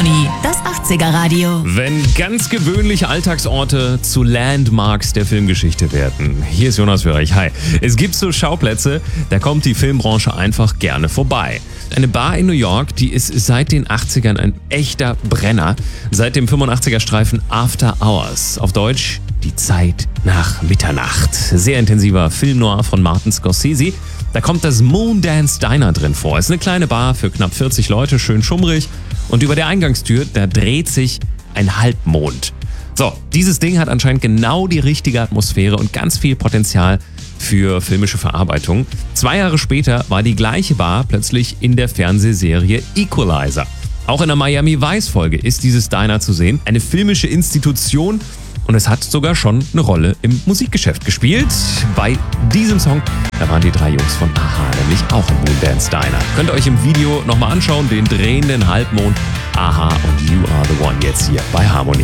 Harmony, das 80er-Radio. Wenn ganz gewöhnliche Alltagsorte zu Landmarks der Filmgeschichte werden. Hier ist Jonas Wörrich. Hi. Es gibt so Schauplätze, da kommt die Filmbranche einfach gerne vorbei. Eine Bar in New York, die ist seit den 80ern ein echter Brenner. Seit dem 85er-Streifen After Hours. Auf Deutsch die Zeit nach Mitternacht. Sehr intensiver Film noir von Martin Scorsese. Da kommt das Moondance Diner drin vor. Es ist eine kleine Bar für knapp 40 Leute, schön schummrig. Und über der Eingangstür, da dreht sich ein Halbmond. So, dieses Ding hat anscheinend genau die richtige Atmosphäre und ganz viel Potenzial für filmische Verarbeitung. 2 Jahre später war die gleiche Bar plötzlich in der Fernsehserie Equalizer. Auch in der Miami Vice-Folge ist dieses Diner zu sehen. Eine filmische Institution. Und es hat sogar schon eine Rolle im Musikgeschäft gespielt. Bei diesem Song, da waren die 3 Jungs von a-ha nämlich auch im Moondance Diner. Könnt ihr euch im Video nochmal anschauen, den drehenden Halbmond. a-ha und You Are The One jetzt hier bei Harmony.